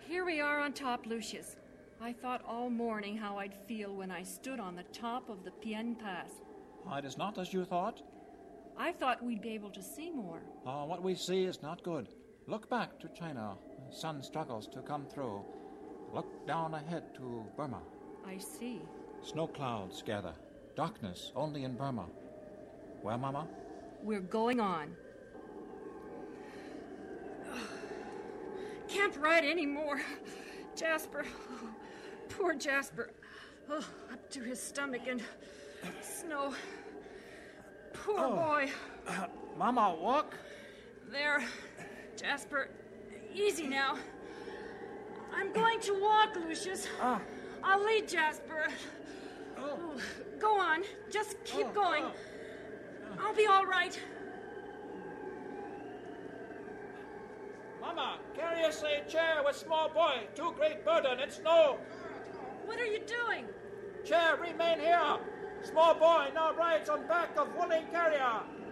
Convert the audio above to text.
Here we are on top, Lucius. I thought all morning how I'd feel when I stood on the top of the Pien Pass. It is not as you thought. I thought we'd be able to see more. What we see is not good. Look back to China. The sun struggles to come through. Look down ahead to Burma. I see. Snow clouds gather. Darkness only in Burma. Where, Mama? We're going on. Can't ride anymore. Jasper. Poor Jasper. Up to his stomach in snow. Poor boy. Mama, walk. There. Jasper, easy now. I'm going to walk, Lucius. I'll lead Jasper. Go on. Just keep going. I'll be all right. Mama, carry us a chair with small boy. Too great burden. It's snow. What are you doing? Chair, remain here. Small boy now rides on back of willing carrier.